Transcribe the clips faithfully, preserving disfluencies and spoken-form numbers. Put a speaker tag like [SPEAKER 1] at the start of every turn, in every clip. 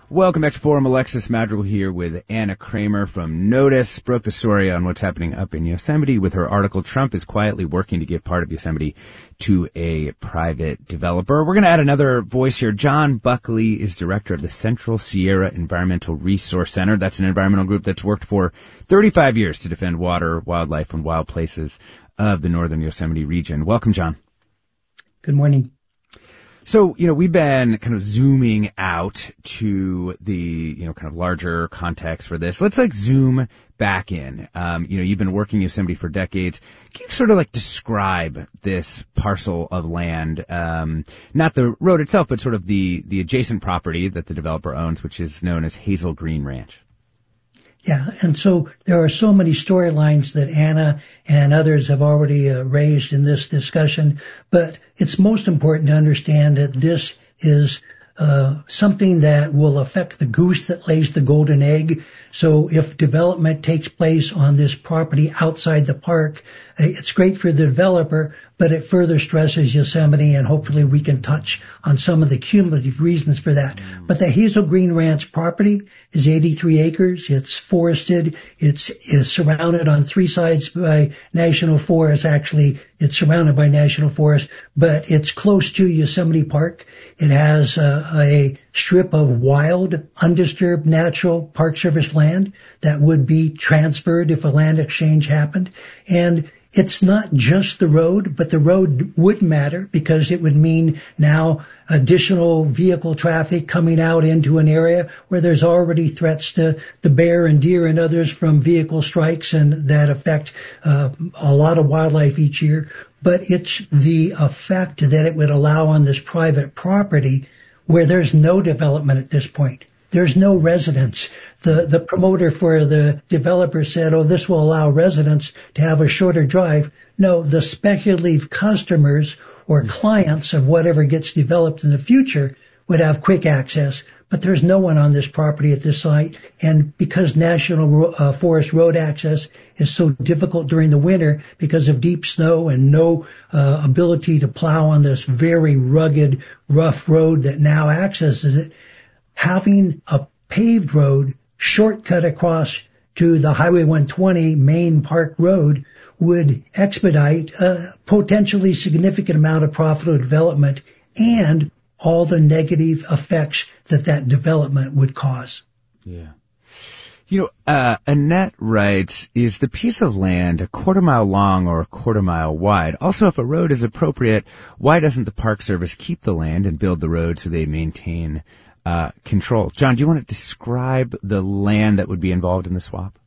[SPEAKER 1] Welcome back to Forum. Alexis Madrigal here with Anna Kramer from Notice. Broke the story on what's happening up in Yosemite with her article, Trump is quietly working to give part of Yosemite to a private developer. We're going to add another voice here. John Buckley is director of the Central Sierra Environmental Resource Center. That's an environmental group that's worked for thirty-five years to defend water, wildlife, and wild places of the northern Yosemite region. Welcome, John.
[SPEAKER 2] Good morning.
[SPEAKER 1] So, you know, we've been kind of zooming out to the, you know, kind of larger context for this. Let's like zoom back in. Um, you know, you've been working Yosemite for decades. Can you sort of like describe this parcel of land, um, not the road itself, but sort of the, the adjacent property that the developer owns, which is known as Hazel Green Ranch?
[SPEAKER 2] Yeah, and so there are so many storylines that Anna and others have already uh, raised in this discussion, but it's most important to understand that this is uh, something that will affect the goose that lays the golden egg. So if development takes place on this property outside the park, it's great for the developer, but it further stresses Yosemite, and hopefully we can touch on some of the cumulative reasons for that. Mm. But the Hazel Green Ranch property is eighty-three acres. It's forested. It's is surrounded on three sides by national forest. Actually, it's surrounded by national forest, but it's close to Yosemite Park. It has uh, a strip of wild, undisturbed natural Park Service land that would be transferred if a land exchange happened. And it's not just the road, but the road would matter because it would mean now additional vehicle traffic coming out into an area where there's already threats to the bear and deer and others from vehicle strikes, and that affect uh, a lot of wildlife each year. But it's the effect that it would allow on this private property where there's no development at this point. There's no residents. The, the promoter for the developer said, oh, this will allow residents to have a shorter drive. No, the speculative customers or clients of whatever gets developed in the future would have quick access, but there's no one on this property at this site. And because National uh, Forest road access is so difficult during the winter because of deep snow and no uh, ability to plow on this very rugged, rough road that now accesses it, having a paved road shortcut across to the Highway one twenty main park road would expedite a potentially significant amount of profitable development and all the negative effects that that development would cause.
[SPEAKER 1] Yeah. You know, uh, Annette writes, is the piece of land a quarter mile long or a quarter mile wide? Also, if a road is appropriate, why doesn't the Park Service keep the land and build the road so they maintain Uh, control? John, do you want to describe the land that would be involved in the swap?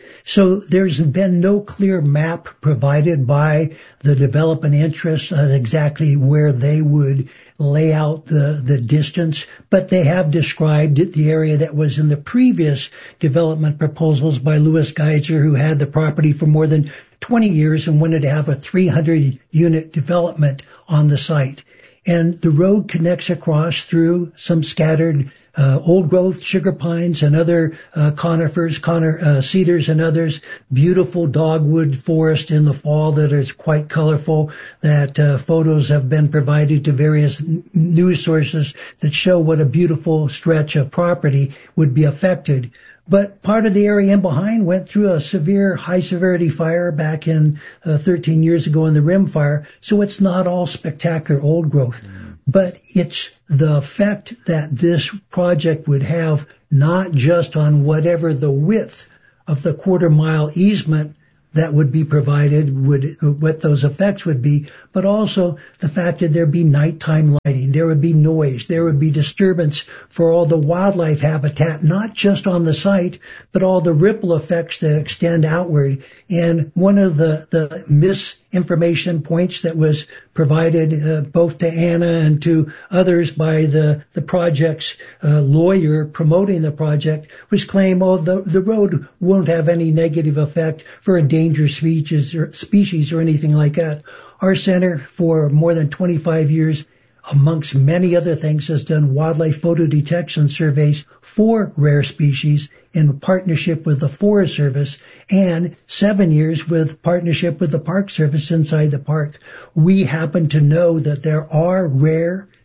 [SPEAKER 2] So there's been no clear map provided by the development interests on exactly where they would lay out the, the distance, but they have described the area that was in the previous development proposals by Louis Geiser, who had the property for more than twenty years and wanted to have a three hundred unit development on the site. And the road connects across through some scattered uh, old-growth sugar pines and other uh, conifers, conifer, uh, cedars and others, beautiful dogwood forest in the fall that is quite colorful, that uh, photos have been provided to various n- news sources that show what a beautiful stretch of property would be affected. But part of the area in behind went through a severe high-severity fire back in uh, thirteen years ago in the Rim Fire, so it's not all spectacular old growth. Mm. But it's the effect that this project would have not just on whatever the width of the quarter-mile easement that would be provided, would what those effects would be, but also the fact that there'd be nighttime lighting, there would be noise, there would be disturbance for all the wildlife habitat, not just on the site, but all the ripple effects that extend outward. And one of the, the misinformation points that was provided uh, both to Anna and to others by the, the project's uh, lawyer promoting the project was claim, oh, the, the road won't have any negative effect for endangered species or, species or anything like that. Our center for more than twenty-five years, amongst many other things, has done wildlife photo detection surveys for rare species in partnership with the Forest Service, and seven years with partnership with the Park Service inside the park. We happen to know that there are rare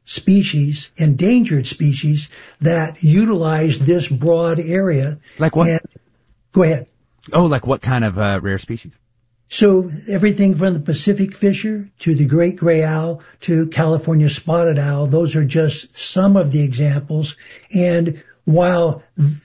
[SPEAKER 2] species, endangered species, that utilize this broad area.
[SPEAKER 1] Like what?
[SPEAKER 2] And, go ahead.
[SPEAKER 1] Oh, like what kind of uh, rare species?
[SPEAKER 2] So everything from the Pacific fisher to the great gray owl to California spotted owl, those are just some of the examples. And while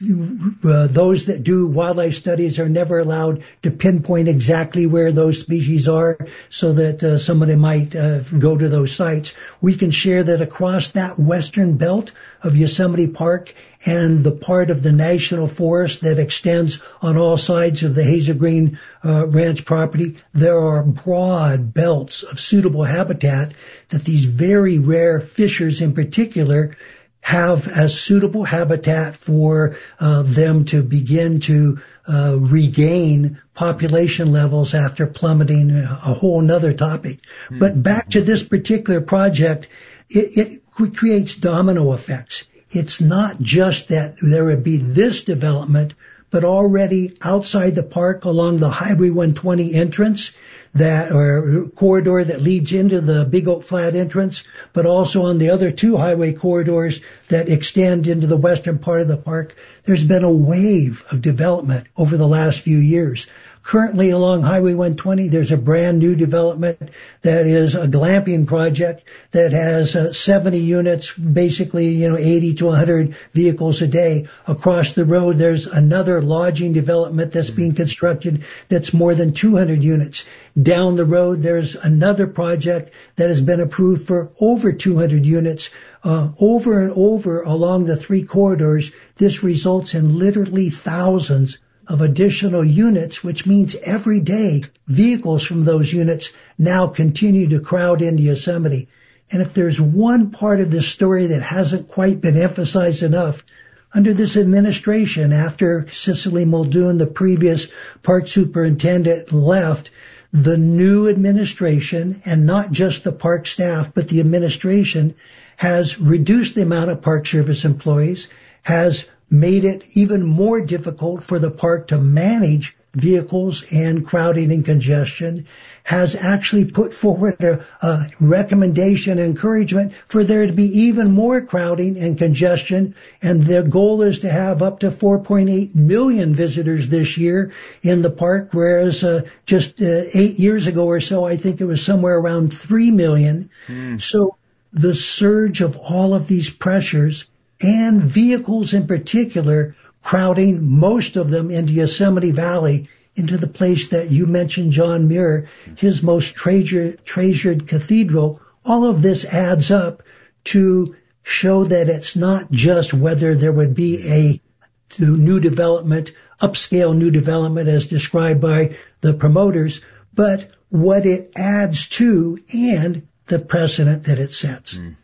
[SPEAKER 2] uh, those that do wildlife studies are never allowed to pinpoint exactly where those species are so that uh, somebody might uh, go to those sites, we can share that across that western belt of Yosemite Park and the part of the national forest that extends on all sides of the Hazel Green uh, Ranch property, there are broad belts of suitable habitat that these very rare fishers in particular have as suitable habitat for uh, them to begin to uh, regain population levels after plummeting, a whole nother topic. Mm-hmm. But back to this particular project, it, it creates domino effects. It's not just that there would be this development, but already outside the park along the Highway one twenty entrance, that or corridor that leads into the Big Oak Flat entrance, but also on the other two highway corridors that extend into the western part of the park, there's been a wave of development over the last few years. Currently along Highway one twenty, there's a brand new development that is a glamping project that has uh, seventy units, basically, you know, eighty to one hundred vehicles a day. Across the road, there's another lodging development that's being constructed that's more than two hundred units. Down the road, there's another project that has been approved for over two hundred units. Uh, over and over along the three corridors, this results in literally thousands of additional units, which means every day vehicles from those units now continue to crowd into Yosemite. And if there's one part of this story that hasn't quite been emphasized enough, under this administration, after Cicely Muldoon, the previous park superintendent, left, the new administration, and not just the park staff, but the administration, has reduced the amount of Park Service employees, has made it even more difficult for the park to manage vehicles and crowding and congestion, has actually put forward a, a recommendation, encouragement for there to be even more crowding and congestion. And their goal is to have up to four point eight million visitors this year in the park, whereas uh, just uh, eight years ago or so, I think it was somewhere around three million. Mm. So the surge of all of these pressures and vehicles in particular crowding, most of them into Yosemite Valley, into the place that you mentioned, John Muir, his most treasured, treasured cathedral. All of this adds up to show that it's not just whether there would be a new development, upscale new development as described by the promoters, but what it adds to and the precedent that it sets. Mm.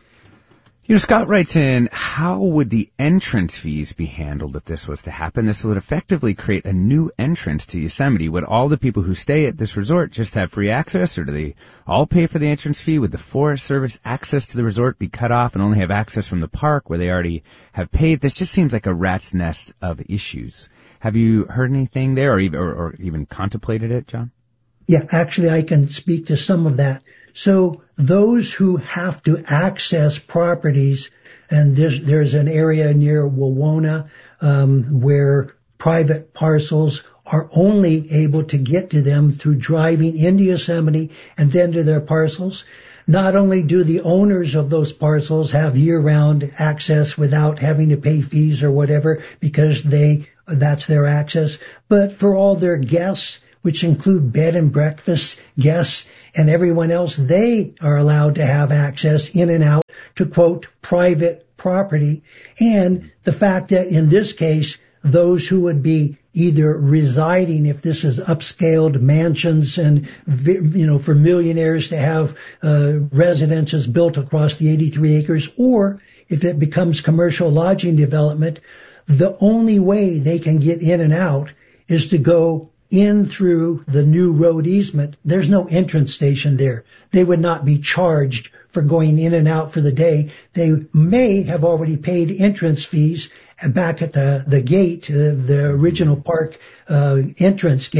[SPEAKER 1] You know, Scott writes in, how would the entrance fees be handled if this was to happen? This would effectively create a new entrance to Yosemite. Would all the people who stay at this resort just have free access, or do they all pay for the entrance fee? Would the Forest Service access to the resort be cut off and only have access from the park where they already have paid? This just seems like a rat's nest of issues. Have you heard anything there, or even, or, or even contemplated it, John?
[SPEAKER 2] Yeah, actually, I can speak to some of that. So those who have to access properties, and there's, there's an area near Wawona um, where private parcels are only able to get to them through driving into Yosemite and then to their parcels. Not only do the owners of those parcels have year-round access without having to pay fees or whatever because they that's their access, but for all their guests, which include bed and breakfast guests and everyone else, they are allowed to have access in and out to, quote, private property. And the fact that in this case, those who would be either residing, if this is upscaled mansions and, you know, for millionaires to have uh, residences built across the eighty-three acres, or if it becomes commercial lodging development, the only way they can get in and out is to go in through the new road easement. There's no entrance station there. They would not be charged for going in and out for the day. They may have already paid entrance fees back at the, the gate, uh, the original park uh, entrance gate,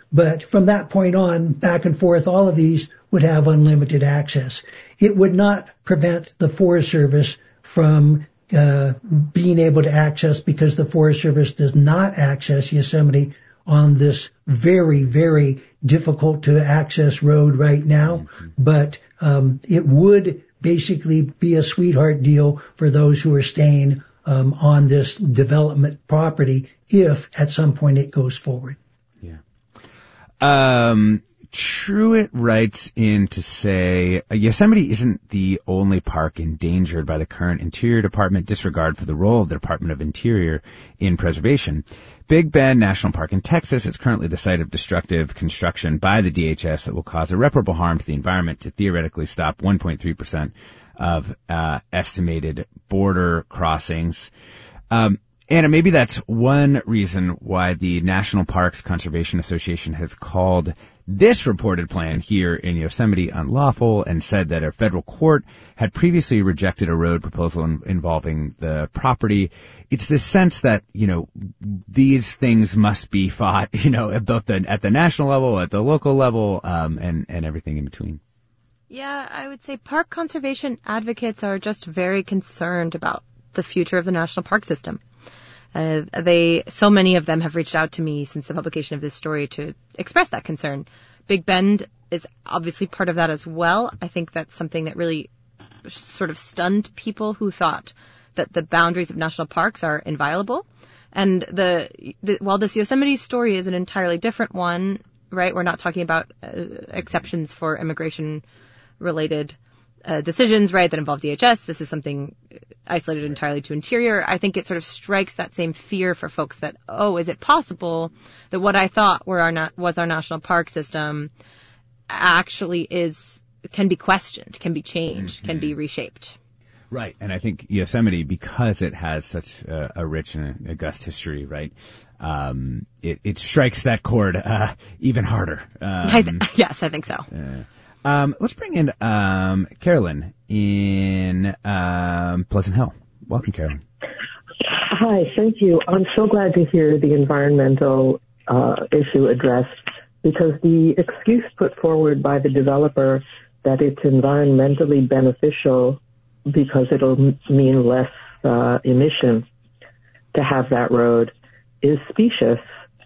[SPEAKER 2] But from that point on, back and forth, all of these would have unlimited access. It would not prevent the Forest Service from uh, being able to access, because the Forest Service does not access Yosemite on this very, very difficult to access road right now. Mm-hmm. But um, it would basically be a sweetheart deal for those who are staying um, on this development property if at some point it goes forward.
[SPEAKER 1] Yeah. Um, Truitt writes in to say, Yosemite isn't the only park endangered by the current Interior Department disregard for the role of the Department of Interior in preservation. Big Bend National Park in Texas is currently the site of destructive construction by the D H S that will cause irreparable harm to the environment to theoretically stop one point three percent of uh, estimated border crossings. Um, Anna, maybe that's one reason why the National Parks Conservation Association has called this reported plan here in Yosemite unlawful and said that a federal court had previously rejected a road proposal in, involving the property. It's this sense that, you know, these things must be fought, you know, at both the, at the national level, at the local level, um, and, and everything in between.
[SPEAKER 3] Yeah, I would say park conservation advocates are just very concerned about the future of the national park system. Uh, they, so many of them have reached out to me since the publication of this story to express that concern. Big Bend is obviously part of that as well. I think that's something that really sort of stunned people who thought that the boundaries of national parks are inviolable. And the, the while this Yosemite story is an entirely different one, right? We're not talking about uh, exceptions for immigration-related Uh, decisions, right, that involve D H S. This is something isolated entirely to Interior. I think it sort of strikes that same fear for folks that, oh, is it possible that what I thought were our na- was our national park system actually is, can be questioned, can be changed, mm-hmm. can be reshaped.
[SPEAKER 1] Right. And I think Yosemite, because it has such a, a rich and august history, right, um, it, it strikes that chord uh, even harder. Um,
[SPEAKER 3] I th- yes, I think so.
[SPEAKER 1] Uh, Um, let's bring in um, Carolyn in um, Pleasant Hill. Welcome, Carolyn.
[SPEAKER 4] Hi, thank you. I'm so glad to hear the environmental uh, issue addressed, because the excuse put forward by the developer that it's environmentally beneficial because it'll mean less uh, emissions to have that road is specious.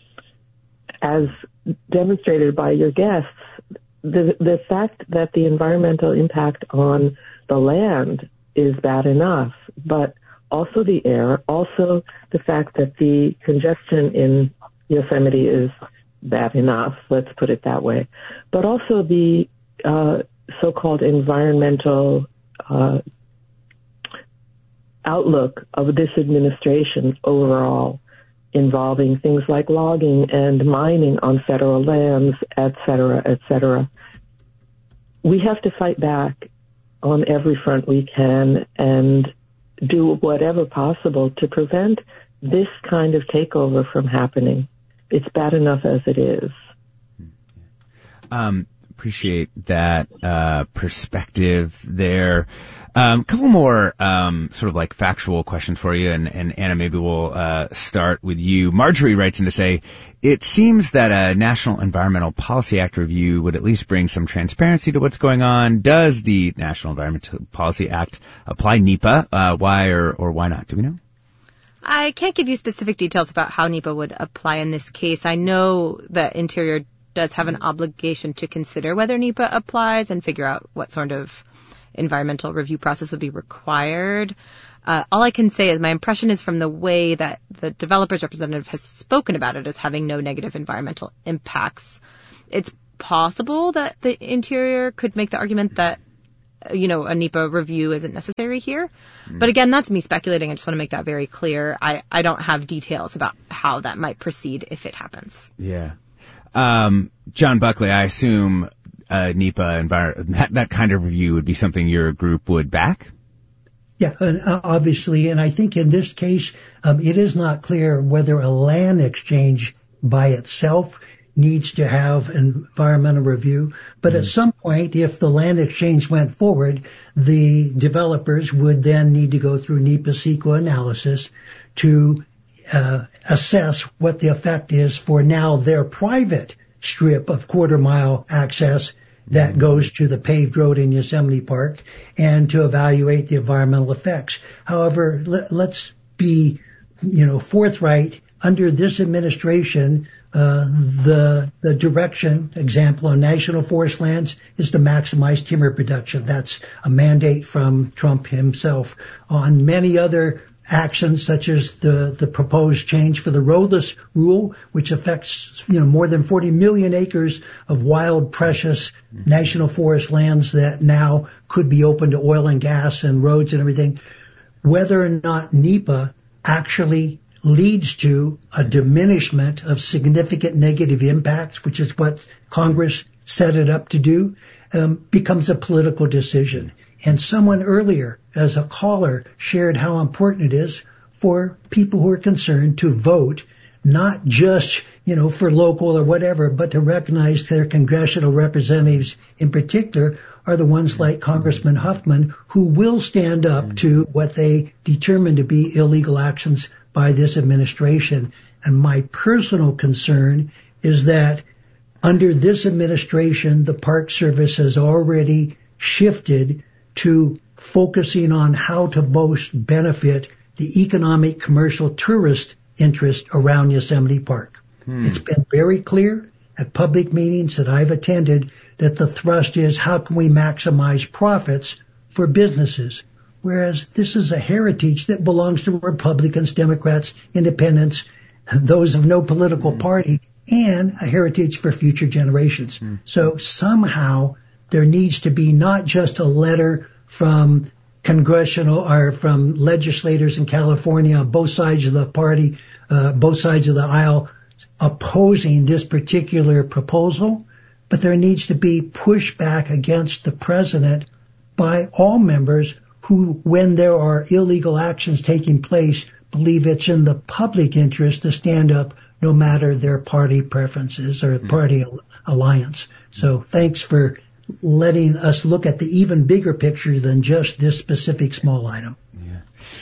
[SPEAKER 4] As demonstrated by your guests, The, the fact that the environmental impact on the land is bad enough, but also the air, also the fact that the congestion in Yosemite is bad enough, let's put it that way, but also the uh, so-called environmental uh, outlook of this administration overall, involving things like logging and mining on federal lands, et cetera, et cetera. We have to fight back on every front we can and do whatever possible to prevent this kind of takeover from happening. It's bad enough as it is.
[SPEAKER 1] Um, appreciate that uh, perspective there. A um, couple more um, sort of like factual questions for you, and, and Anna, maybe we'll uh, start with you. Marjorie writes in to say, it seems that a National Environmental Policy Act review would at least bring some transparency to what's going on. Does the National Environmental Policy Act apply NEPA? Uh, why or, or why not? Do we know?
[SPEAKER 3] I can't give you specific details about how NEPA would apply in this case. I know that Interior does have an obligation to consider whether NEPA applies and figure out what sort of environmental review process would be required. Uh, all I can say is my impression is from the way that the developer's representative has spoken about it as having no negative environmental impacts. It's possible that the Interior could make the argument that, you know, a NEPA review isn't necessary here. Mm. But again, that's me speculating. I just want to make that very clear. I, I don't have details about how that might proceed if it happens.
[SPEAKER 1] Yeah. Um, John Buckley, I assume uh, NEPA, envir- that, that kind of review would be something your group would back?
[SPEAKER 2] Yeah, uh, obviously. And I think in this case, um, it is not clear whether a land exchange by itself needs to have an environmental review. But mm-hmm. at some point, if the land exchange went forward, the developers would then need to go through NEPA CEQA analysis to uh, assess what the effect is for now their private strip of quarter mile access that goes to the paved road in Yosemite Park and to evaluate the environmental effects. However, let, let's be, you know, forthright. Under this administration, uh, the the direction, example, on national forest lands is to maximize timber production. That's a mandate from Trump himself. On many other actions, such as the, the proposed change for the roadless rule, which affects, you know, more than forty million acres of wild, precious national forest lands that now could be open to oil and gas and roads and everything. Whether or not NEPA actually leads to a diminishment of significant negative impacts, which is what Congress set it up to do, um, becomes a political decision. And someone earlier, as a caller, shared how important it is for people who are concerned to vote, not just, you know, for local or whatever, but to recognize their congressional representatives in particular are the ones like Congressman Huffman, who will stand up to what they determine to be illegal actions by this administration. And my personal concern is that under this administration, the Park Service has already shifted to focusing on how to most benefit the economic, commercial, tourist interest around Yosemite Park. Hmm. It's been very clear at public meetings that I've attended that the thrust is how can we maximize profits for businesses, whereas this is a heritage that belongs to Republicans, Democrats, Independents, those of no political party, and a heritage for future generations. Hmm. So somehow there needs to be not just a letter from congressional or from legislators in California on both sides of the party, uh, both sides of the aisle opposing this particular proposal, but there needs to be pushback against the president by all members who, when there are illegal actions taking place, believe it's in the public interest to stand up no matter their party preferences or party alliance. So thanks for letting us look at the even bigger picture than just this specific small item.
[SPEAKER 1] Yeah.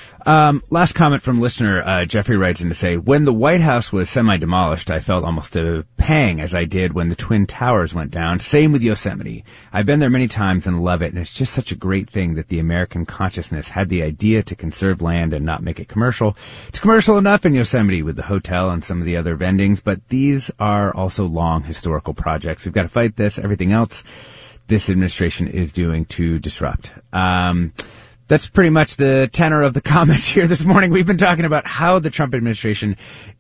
[SPEAKER 1] Um, last comment from listener uh, Jeffrey writes in to say, when the White House was semi-demolished, I felt almost a pang as I did when the Twin Towers went down. Same with Yosemite. I've been there many times and love it, and it's just such a great thing that the American consciousness had the idea to conserve land and not make it commercial. It's commercial enough in Yosemite with the hotel and some of the other vendings, but these are also long historical projects. We've got to fight this. Everything else this administration is doing to disrupt. Um, that's pretty much the tenor of the comments here this morning. We've been talking about how the Trump administration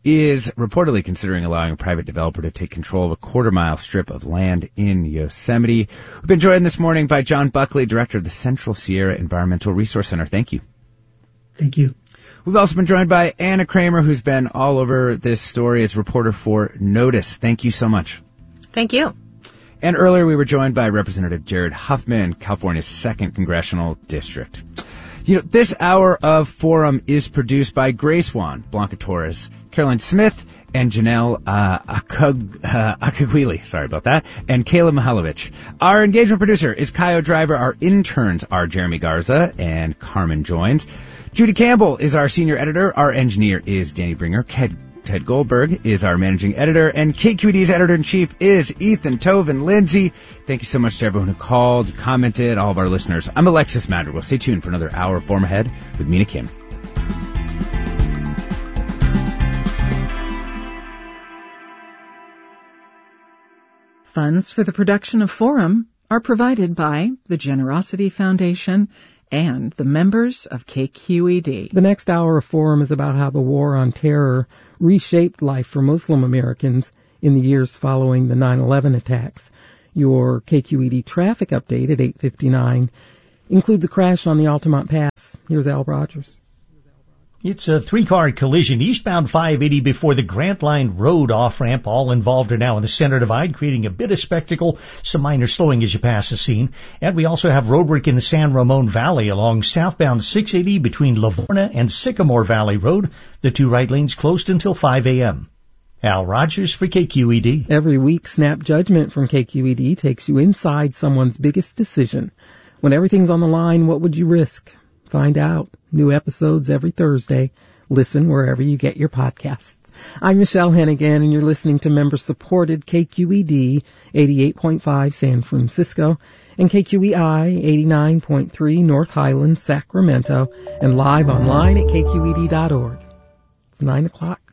[SPEAKER 1] is reportedly considering allowing a private developer to take control of a quarter mile strip of land in Yosemite. We've been joined this morning by John Buckley, director of the Central Sierra Environmental Resource Center. Thank you.
[SPEAKER 2] Thank you.
[SPEAKER 1] We've also been joined by Anna Kramer, who's been all over this story as reporter for Notice. Thank you so much.
[SPEAKER 3] Thank you.
[SPEAKER 1] And earlier we were joined by Representative Jared Huffman, California's second Congressional District. You know, this hour of Forum is produced by Grace Wan, Blanca Torres, Caroline Smith, and Janelle uh, Akug, uh, Akugwili, sorry about that, and Kayla Mihalovich. Our engagement producer is Kaio Driver. Our interns are Jeremy Garza and Carmen Joins. Judy Campbell is our senior editor. Our engineer is Danny Bringer. Ted Ted Goldberg is our managing editor, and K Q E D's editor-in-chief is Ethan Tovin Lindsay. Thank you so much to everyone who called, commented, all of our listeners. I'm Alexis Madrigal. Stay tuned for another hour of Forum Ahead with Mina Kim.
[SPEAKER 5] Funds for the production of Forum are provided by the Generosity Foundation and the members of K Q E D.
[SPEAKER 6] The next hour of Forum is about how the war on terror reshaped life for Muslim Americans in the years following the nine eleven attacks. Your K Q E D traffic update at eight fifty-nine includes a crash on the Altamont Pass. Here's Al Rogers.
[SPEAKER 7] It's a three-car collision eastbound five eighty before the Grant Line Road off-ramp. All involved are now in the center divide, creating a bit of spectacle. Some minor slowing as you pass the scene. And we also have roadwork in the San Ramon Valley along southbound six eighty between Livorna and Sycamore Valley Road. The two right lanes closed until five a.m. Al Rogers for K Q E D.
[SPEAKER 6] Every week, Snap Judgment from K Q E D takes you inside someone's biggest decision. When everything's on the line, what would you risk? Find out. New episodes every Thursday. Listen wherever you get your podcasts. I'm Michelle Hennigan, and you're listening to member-supported K Q E D eighty-eight point five San Francisco and K Q E I eighty-nine point three North Highlands, Sacramento, and live online at K Q E D dot org. It's nine o'clock.